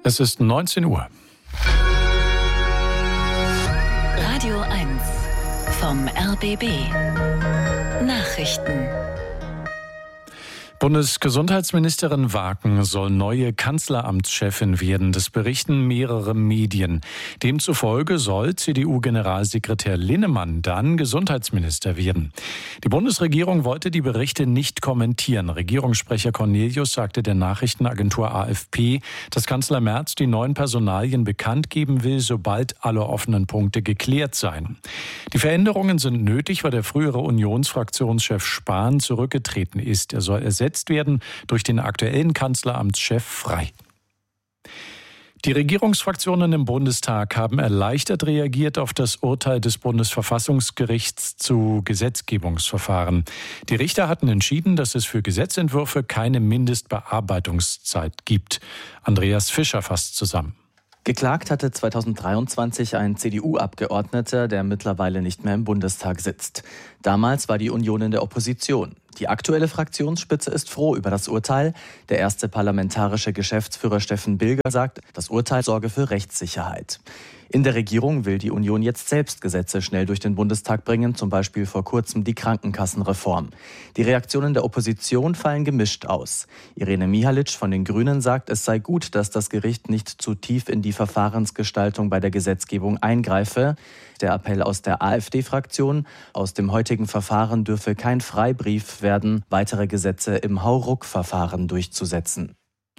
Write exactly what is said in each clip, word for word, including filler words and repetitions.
Es ist neunzehn Uhr. Radio eins vom R B B. Nachrichten. Bundesgesundheitsministerin Waken soll neue Kanzleramtschefin werden. Das berichten mehrere Medien. Demzufolge soll C D U-Generalsekretär Linnemann dann Gesundheitsminister werden. Die Bundesregierung wollte die Berichte nicht kommentieren. Regierungssprecher Cornelius sagte der Nachrichtenagentur A F P, dass Kanzler Merz die neuen Personalien bekannt geben will, sobald alle offenen Punkte geklärt seien. Die Veränderungen sind nötig, weil der frühere Unionsfraktionschef Spahn zurückgetreten ist. Er soll ersetzt werden durch den aktuellen Kanzleramtschef Frey. Die Regierungsfraktionen im Bundestag haben erleichtert reagiert auf das Urteil des Bundesverfassungsgerichts zu Gesetzgebungsverfahren. Die Richter hatten entschieden, dass es für Gesetzentwürfe keine Mindestbearbeitungszeit gibt. Andreas Fischer fasst zusammen. Geklagt hatte zweitausenddreiundzwanzig ein C D U-Abgeordneter, der mittlerweile nicht mehr im Bundestag sitzt. Damals war die Union in der Opposition. Die aktuelle Fraktionsspitze ist froh über das Urteil. Der erste parlamentarische Geschäftsführer Steffen Bilger sagt, das Urteil sorge für Rechtssicherheit. In der Regierung will die Union jetzt selbst Gesetze schnell durch den Bundestag bringen, zum Beispiel vor kurzem die Krankenkassenreform. Die Reaktionen der Opposition fallen gemischt aus. Irene Mihalic von den Grünen sagt, es sei gut, dass das Gericht nicht zu tief in die Verfahrensgestaltung bei der Gesetzgebung eingreife. Der Appell aus der AfD-Fraktion: Aus dem heutigen Verfahren dürfe kein Freibrief werden, weitere Gesetze im Hauruck-Verfahren durchzusetzen.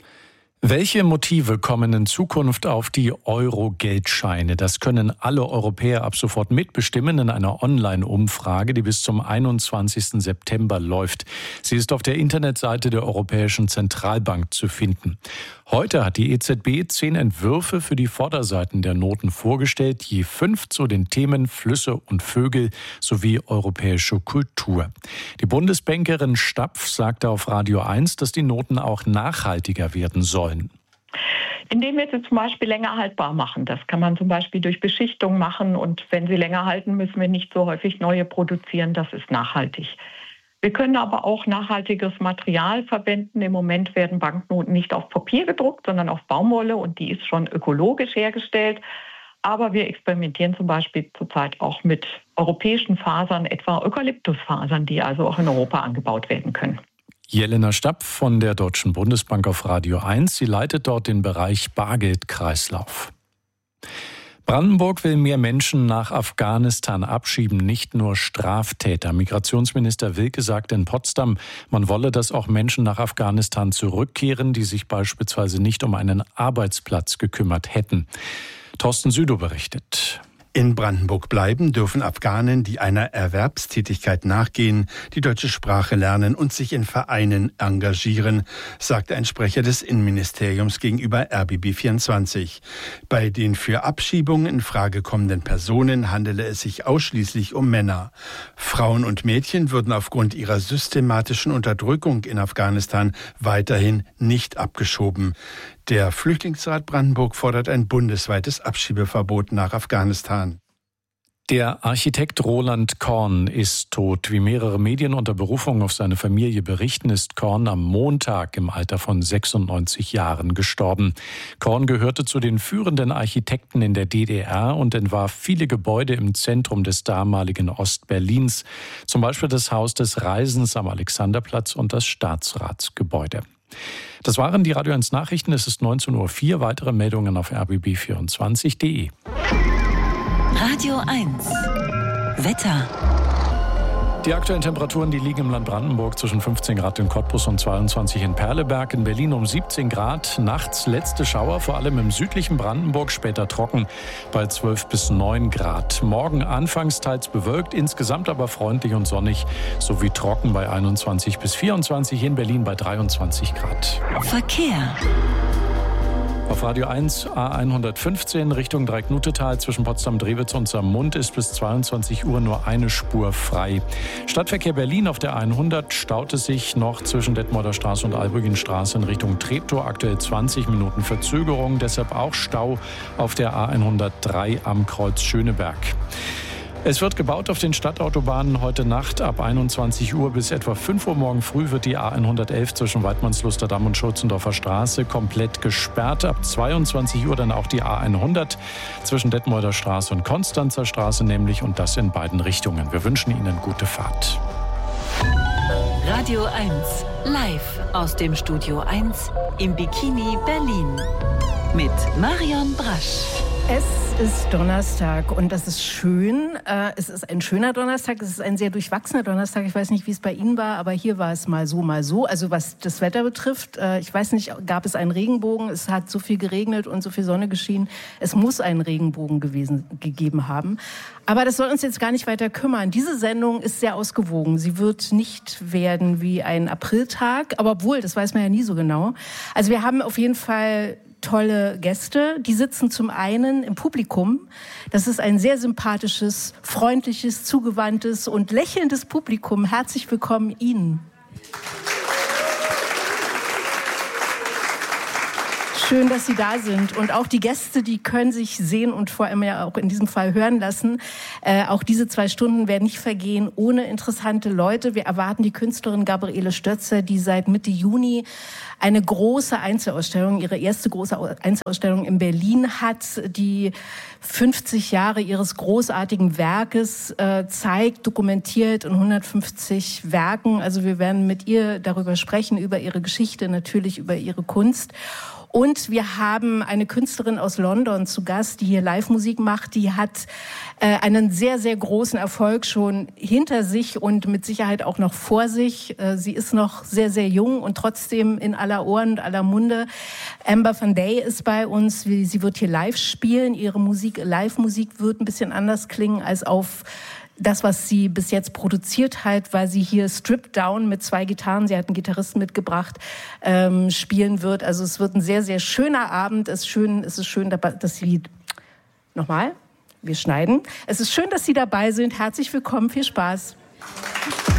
Welche Motive kommen in Zukunft auf die Euro-Geldscheine? Das können alle Europäer ab sofort mitbestimmen in einer Online-Umfrage, die bis zum einundzwanzigsten September läuft. Sie ist auf der Internetseite der Europäischen Zentralbank zu finden. Heute hat die E Z B zehn Entwürfe für die Vorderseiten der Noten vorgestellt, je fünf zu den Themen Flüsse und Vögel sowie europäische Kultur. Die Bundesbankerin Stapf sagte auf Radio eins, dass die Noten auch nachhaltiger werden sollen. Indem wir sie zum Beispiel länger haltbar machen. Das kann man zum Beispiel durch Beschichtung machen. Und wenn sie länger halten, müssen wir nicht so häufig neue produzieren. Das ist nachhaltig. Wir können aber auch nachhaltiges Material verwenden. Im Moment werden Banknoten nicht auf Papier gedruckt, sondern auf Baumwolle. Und die ist schon ökologisch hergestellt. Aber wir experimentieren zum Beispiel zurzeit auch mit europäischen Fasern, etwa Eukalyptusfasern, die also auch in Europa angebaut werden können. Jelena Stapf von der Deutschen Bundesbank auf Radio eins. Sie leitet dort den Bereich Bargeldkreislauf. Brandenburg will mehr Menschen nach Afghanistan abschieben, nicht nur Straftäter. Migrationsminister Wilke sagte in Potsdam, man wolle, dass auch Menschen nach Afghanistan zurückkehren, die sich beispielsweise nicht um einen Arbeitsplatz gekümmert hätten. Thorsten Südow berichtet. In Brandenburg bleiben dürfen Afghanen, die einer Erwerbstätigkeit nachgehen, die deutsche Sprache lernen und sich in Vereinen engagieren, sagte ein Sprecher des Innenministeriums gegenüber R B B vierundzwanzig. Bei den für Abschiebungen in Frage kommenden Personen handele es sich ausschließlich um Männer. Frauen und Mädchen würden aufgrund ihrer systematischen Unterdrückung in Afghanistan weiterhin nicht abgeschoben. Der Flüchtlingsrat Brandenburg fordert ein bundesweites Abschiebeverbot nach Afghanistan. Der Architekt Roland Korn ist tot. Wie mehrere Medien unter Berufung auf seine Familie berichten, ist Korn am Montag im Alter von sechsundneunzig Jahren gestorben. Korn gehörte zu den führenden Architekten in der D D R und entwarf viele Gebäude im Zentrum des damaligen Ostberlins. Zum Beispiel das Haus des Reisens am Alexanderplatz und das Staatsratsgebäude. Das waren die Radio eins Nachrichten. Es ist neunzehn Uhr vier. Weitere Meldungen auf r b b vierundzwanzig punkt de. Radio eins. Wetter. Die aktuellen Temperaturen, die liegen im Land Brandenburg zwischen fünfzehn Grad in Cottbus und zweiundzwanzig in Perleberg. In Berlin um siebzehn Grad. Nachts letzte Schauer, vor allem im südlichen Brandenburg, später trocken bei zwölf bis neun Grad. Morgen anfangs teils bewölkt, insgesamt aber freundlich und sonnig sowie trocken bei einundzwanzig bis vierundzwanzig, in Berlin bei dreiundzwanzig Grad. Verkehr. Auf Radio eins A hundertfünfzehn Richtung Dreiecknutetal zwischen Potsdam-Drewitz und Saarmund ist bis zweiundzwanzig Uhr nur eine Spur frei. Stadtverkehr Berlin auf der hundert staute sich noch zwischen Detmolder Straße und Albrüggenstraße in Richtung Treptow. Aktuell zwanzig Minuten Verzögerung, deshalb auch Stau auf der A hundertdrei am Kreuz Schöneberg. Es wird gebaut auf den Stadtautobahnen heute Nacht ab einundzwanzig Uhr bis etwa fünf Uhr morgen früh wird die A hundertelf zwischen Waidmannslusterdamm und Schulzendorfer Straße komplett gesperrt. Ab zweiundzwanzig Uhr dann auch die A hundert zwischen Detmolder Straße und Konstanzer Straße nämlich und das in beiden Richtungen. Wir wünschen Ihnen gute Fahrt. Radio eins live aus dem Studio eins im Bikini Berlin mit Marion Brasch. Es ist Donnerstag und das ist schön. Äh, es ist ein schöner Donnerstag, es ist ein sehr durchwachsener Donnerstag. Ich weiß nicht, wie es bei Ihnen war, aber hier war es mal so, mal so. Also was das Wetter betrifft, äh, ich weiß nicht, gab es einen Regenbogen? Es hat so viel geregnet und so viel Sonne geschienen. Es muss einen Regenbogen gewesen, gegeben haben. Aber das soll uns jetzt gar nicht weiter kümmern. Diese Sendung ist sehr ausgewogen. Sie wird nicht werden wie ein Apriltag, aber obwohl, das weiß man ja nie so genau. Also wir haben auf jeden Fall tolle Gäste. Die sitzen zum einen im Publikum. Das ist ein sehr sympathisches, freundliches, zugewandtes und lächelndes Publikum. Herzlich willkommen Ihnen. Schön, dass Sie da sind. Und auch die Gäste, die können sich sehen und vor allem ja auch in diesem Fall hören lassen. Äh, auch diese zwei Stunden werden nicht vergehen ohne interessante Leute. Wir erwarten die Künstlerin Gabriele Stötzer, die seit Mitte Juni eine große Einzelausstellung, ihre erste große Einzelausstellung in Berlin hat, die fünfzig Jahre ihres großartigen Werkes äh, zeigt, dokumentiert in hundertfünfzig Werken. Also wir werden mit ihr darüber sprechen, über ihre Geschichte, natürlich über ihre Kunst. Und wir haben eine Künstlerin aus London zu Gast, die hier Live-Musik macht. Die hat äh, einen sehr, sehr großen Erfolg schon hinter sich und mit Sicherheit auch noch vor sich. Äh, sie ist noch sehr, sehr jung und trotzdem in aller Ohren und aller Munde. Amber van Day ist bei uns. Sie wird hier live spielen. Ihre Musik, Live-Musik wird ein bisschen anders klingen als auf das, was sie bis jetzt produziert hat, weil sie hier Stripped Down mit zwei Gitarren, sie hat einen Gitarristen mitgebracht, ähm, spielen wird. Also es wird ein sehr, sehr schöner Abend. Es ist schön, es ist schön, dass Sie, nochmal, wir schneiden. Es ist schön, dass Sie dabei sind. Herzlich willkommen, viel Spaß.